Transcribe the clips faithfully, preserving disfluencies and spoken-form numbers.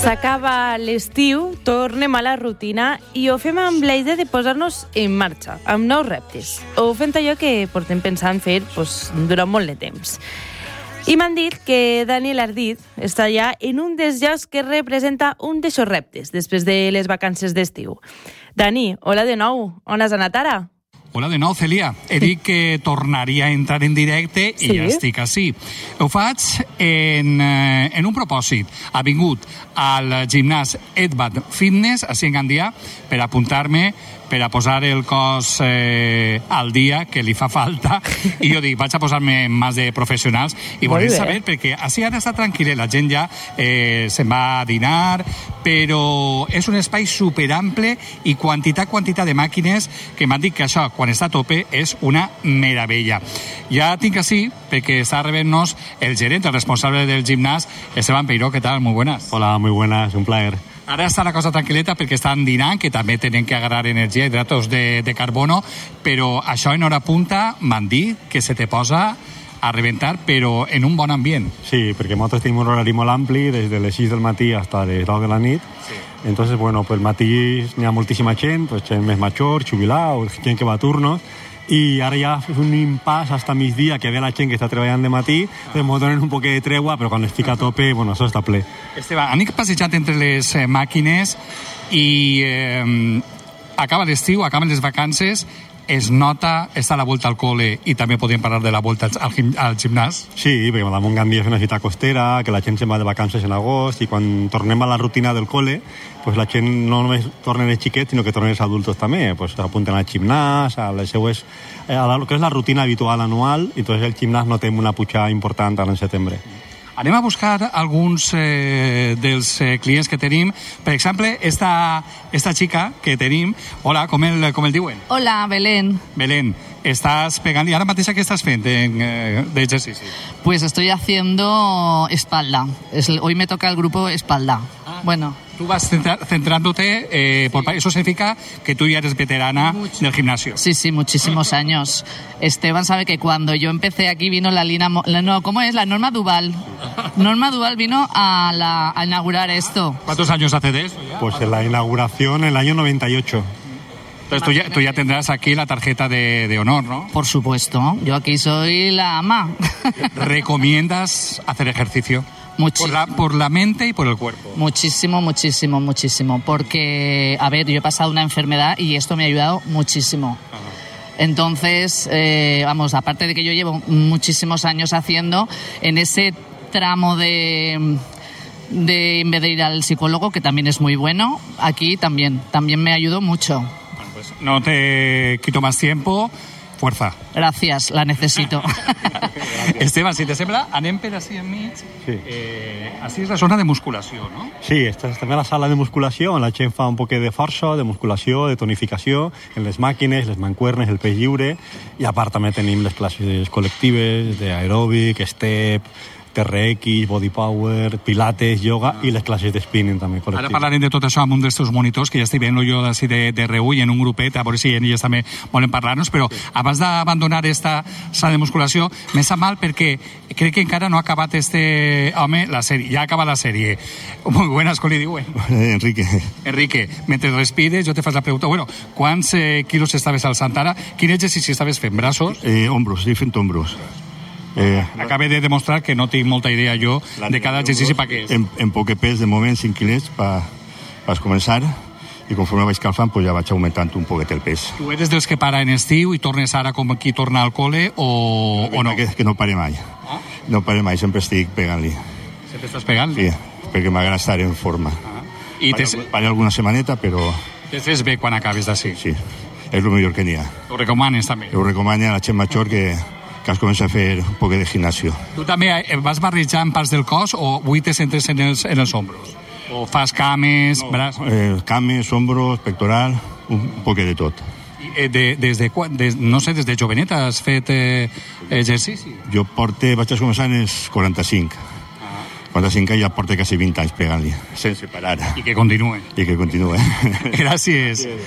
S'acaba l'estiu, tornem a la rutina i ho fem amb la idea de posar-nos en marxa, amb nous reptes. Ho fem allò que portem pensant fer pues, durant molt de temps. I m'han dit que Daniel Ardit està allà en un dels llocs que representa un d'aixòs reptes després de les vacances d'estiu. Dani, hola de nou. On has anat ara? Hola de nou, Celia. He dit que tornaria a entrar en directe i sí? Ja estic així. Ho faig en, en un propòsit. Ha vingut al gimnàs Edvad Fitness, a Gandia, per apuntar-me, per a posar el cos eh, al dia, que li fa falta, i jo dic, vaig a posar-me en mans de professionals, i volem saber, perquè així ara està tranquil·la, la gent ja eh, se'n va a dinar, però és un espai superample i quantitat, quantitat de màquines que m'han dit que això, quan està a tope, és una meravella. Ja tinc així, perquè està rebent-nos el gerent, el responsable del gimnàs, Esteban Peiró. ¿Qué tal? Muy buenas. Hola, muy buenas, un plaer. Ara està la cosa tranquil·leta perquè estan dinant, que també tenen que agarrar energia, hidratos de, de carbono, però això en hora punta m'han dit que se te posa a reventar, però en un bon ambient. Sí, perquè nosaltres tenim un horari molt ampli, des de les sis del matí fins a les deu de la nit. Sí. Entonces, bueno, pel matí n'hi ha moltíssima gent, pues, gent més major, jubilat, gent que va a turnos, i ara ja és un impàs hasta migdia, que ve la gent que està treballant de matí, ah. ens donen un poc de tregua, però quan es fica a tope, bueno, això està ple. Esteban, anem passejant entre les eh, màquines i eh, acaba l'estiu, acaben les vacances, es nota, està a la volta al col·le i també podem parlar de la volta al, gim, al gimnàs? Sí, perquè Madamunt Gandia és una ciutat costera, que la gent se'n va de vacances en agost i quan tornem a la rutina del col·le, pues la gent no només tornen els xiquets, sinó que tornen els adultos també, pues apunten al gimnàs, a les seues, a la, que és la rutina habitual anual, i entonces el gimnàs notem una pujada important ara en setembre. Anem a buscar alguns eh, dels eh, clients que tenim. Per exemple, esta, esta xica que tenim. Hola, com el, com el diuen? Hola, Belén. Belén, estàs pegant... I ara mateix què estàs fent eh, d'exercici? Pues estoy haciendo espalda. Es, hoy me toca el grupo espalda. Ah. Bueno... Tú vas centrándote, eh, por, eso significa que tú ya eres veterana Mucho. del gimnasio. Sí, sí, muchísimos años. Esteban sabe que cuando yo empecé aquí vino la Lina... La, no, ¿cómo es? La Norma Duval. Norma Duval vino a, la, a inaugurar esto. ¿Cuántos años hace de eso? Ya? Pues en la inauguración en el año noventa y ocho. Entonces tú ya, tú ya tendrás aquí la tarjeta de, de honor, ¿no? Por supuesto. Yo aquí soy la ama. ¿Recomiendas hacer ejercicio? Por la, por la mente y por el cuerpo. Muchísimo, muchísimo, muchísimo. Porque, a ver, yo he pasado una enfermedad y esto me ha ayudado muchísimo. Ajá. Entonces, eh, vamos, aparte de que yo llevo muchísimos años haciendo, en ese tramo de, de en vez de ir al psicólogo, que también es muy bueno, aquí también, también me ayudó mucho. Bueno, pues no te quito más tiempo. Fuerza. Gracias, la necesito. Esteban, si te sembla, anem per així enmig. Sí. Eh, així és la zona de musculació, no? Sí, esta és també la sala de musculació, on la gent fa un poc de força, de musculació, de tonificació, en les màquines, les mancuernes, el pes lliure, i a part també tenim les classes col·lectives d'aeròbic, step, T R X, body power, pilates, yoga ah. i les classes de spinning també col·lectives. Ara parlarem de tot això amb un dels teus monitors, que ja estic veient jo d'ací de, de reull en un grupet, a veure si elles també volen parlar-nos, però sí. abans d'abandonar esta sala de musculació, me sap mal perquè crec que encara no ha acabat este home la sèrie, ja ha acabat la sèrie. Muy buenas, com li diuen? Enrique. Enrique, mentre respires, jo te faig la pregunta, bueno, quants eh, quilos estaves alçant ara? Quin exercici estaves fent? Braços? Eh, hombros, estic fent hombros. Eh, Acabé de demostrar que no tinc molta idea jo de cada exercici per què és. En, en poc pes, de moment, cinc quilets per, per començar, i conforme vaig calfant, pues ja vaig augmentant un poquet el pes. Tu eres dels que para en estiu i tornes ara com qui torna al col·le o, o no? Que, que no pare mai. Ah? No pare mai, sempre estic pegant-li. Sempre estàs pegant-li? Sí, perquè m'agrada estar en forma. Ah. I pare, pare alguna setmaneta, però... Te fes bé quan acabes d'ací? Sí, és el millor que n'hi ha. Ho recomanes també? Ho recomana a la gent major que... que has començat a fer un poc de gimnasio. Tu també vas barrejant parts del cos o avui te centres en els, en els ombros? O fas cames, no, braços? Eh, cames, ombros, pectoral, un, un poc de tot. I, eh, de, des de, des, no sé, des de jovenet has fet eh, exercici? Jo porte, vaig començar en els quaranta-cinc. Ah. quaranta-cinc anys ja porta quasi vint anys pegant-li, sense parar. I que continue. I que continue. Gràcies.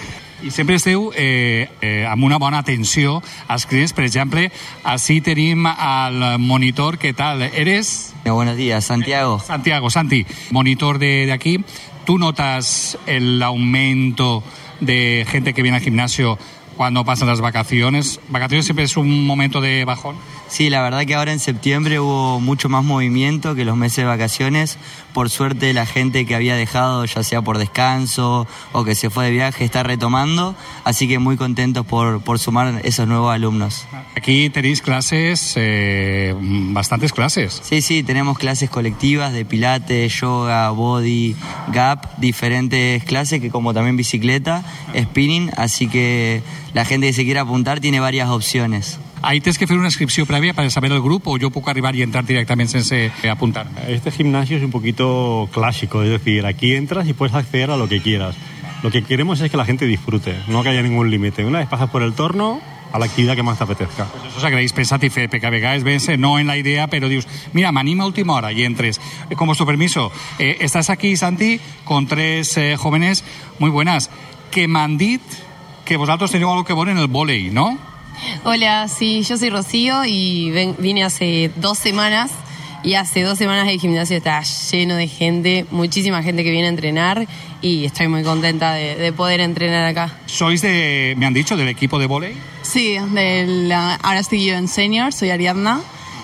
I sempre esteu eh, eh, amb una bona atenció als clients. Per exemple, així tenim al monitor. ¿Qué tal? ¿Eres? Buenos días, Santiago. Santiago, Santi, monitor de, de aquí. ¿Tú notas el aumento de gente que viene al gimnasio cuando pasan las vacaciones? ¿Vacaciones siempre es un momento de bajón? Sí, la verdad que ahora en septiembre hubo mucho más movimiento que los meses de vacaciones. Por suerte la gente que había dejado, ya sea por descanso o que se fue de viaje, está retomando. Así que muy contentos por, por sumar esos nuevos alumnos. Aquí tenéis clases, eh, bastantes clases. Sí, sí, tenemos clases colectivas de pilates, yoga, body, gap, diferentes clases, que como también bicicleta, spinning. Así que la gente que se quiera apuntar tiene varias opciones. Ahí tienes que hacer una inscripción previa para saber el grupo, o yo puedo arribar y entrar directamente sin apuntar. Este gimnasio es un poquito clásico, es decir, aquí entras y puedes acceder a lo que quieras. Lo que queremos es que la gente disfrute, no que haya ningún límite. Una vez pasas por el torno, a la actividad que más te apetezca. Pues eso s'agraeix pensat i fer, perquè a vegades vens no en la idea, però dius, mira, m'anima a última hora y entres. Con vuestro permiso, eh, estás aquí, Santi, con tres eh, jóvenes muy buenas, que m'han dit que vosaltres teniu algo que veure en el vóley, ¿no? Hola, sí, yo soy Rocío y ven, vine hace dos semanas y hace dos semanas el gimnasio está lleno de gente, muchísima gente que viene a entrenar y estoy muy contenta de, de poder entrenar acá. ¿Sois de, me han dicho, del equipo de vóley? Sí, del, ahora estoy yo en senior, soy Ariadna.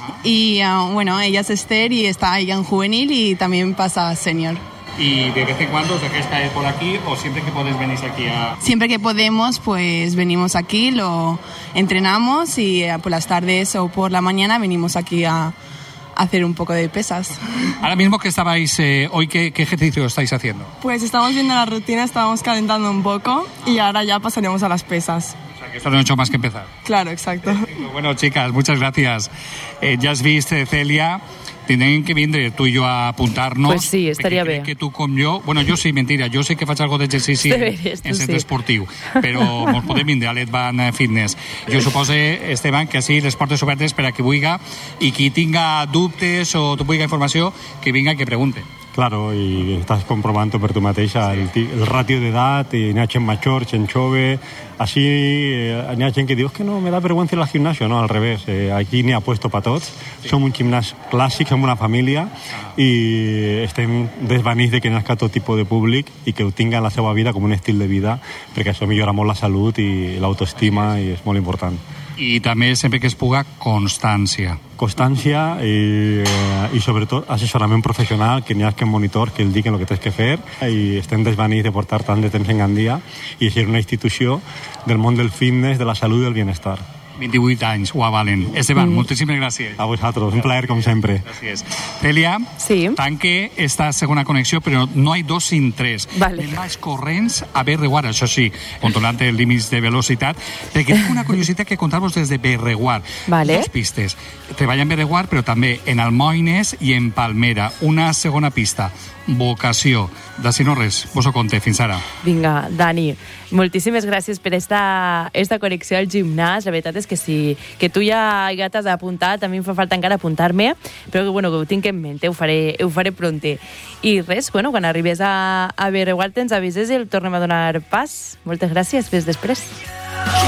Y uh, bueno, ella es Esther y está ella en juvenil y también pasa a senior. ¿Y de vez en cuando os dejáis caer por aquí o siempre que podéis venís aquí a...? Siempre que podemos, pues venimos aquí, lo entrenamos y eh, por las tardes o por la mañana venimos aquí a, a hacer un poco de pesas. Ahora mismo que estabais, eh, hoy, ¿qué, ¿qué ejercicio estáis haciendo? Pues estamos viendo la rutina, estábamos calentando un poco y ahora ya pasaremos a las pesas. O sea, que esto no he hecho más que empezar. Claro, exacto. Bueno, chicas, muchas gracias. Eh, ya has visto, Celia, tindrem que vindre tu i jo a apuntar-nos. Pues sí, estaria bé. Que tu com jo... Bueno, jo sí, mentira, jo sé que faig algo d'exercici en, en centre sí. esportiu, però ens podem vindre a l'Edvan Fitness. Jo supose, Esteban, que així les portes obertes per a qui vulgui i qui tinga dubtes o tu vulgui informació, que vinga i que pregunte. Claro, y estás comprobando per tu mateixa el, el ratio d'edat, i n'hi ha gent major, gent jove, així eh, n'hi ha gent que diu que no, me da vergüenza ir al gimnasio, no, al revés, eh, aquí n'hi ha puesto per tots, sí. Som un gimnàs clàssic, som una família i estem desvanits de que nasca tot tipus de públic i que ho tinga en la seva vida com un estil de vida, perquè això millora molt la salut i l'autoestima i és molt important. I també, sempre que es puga, constància. Constància i, i sobretot assessorament professional, que n'hi ha que monitor que el diguen el que tens que fer i estem desvanits de portar tant de temps en Gandia i ser una institució del món del fitness, de la salut i del bienestar. vint-i-vuit anys, ho avalen. Esteban, mm. moltíssimes gràcies. A vosaltres, un plaer com sempre. Gràcies. Celia, sí. tanque esta segona connexió, però no hay dos sin tres. Vale. Anem baix corrents a Berreguar, això sí, controlant els límits de velocitat, perquè tinc una curiositat que contar-vos des de Berreguar. Vale. Dos pistes. Treballa en Berreguar, però també en Almoines i en Palmera. Una segona pista. Vocació. D'ací no res, vos ho conté. Fins ara. Vinga, Dani, moltíssimes gràcies per esta, esta connexió al gimnàs. La veritat és que sí, que tu ja, ja t'has apuntat, a mi em fa falta encara apuntar-me, però que, bueno, que ho tinc en mente, ho faré, ho faré pronte. I res, bueno, quan arribes a, a Berreguar ens avises i el tornem a donar pas. Moltes gràcies, fins després.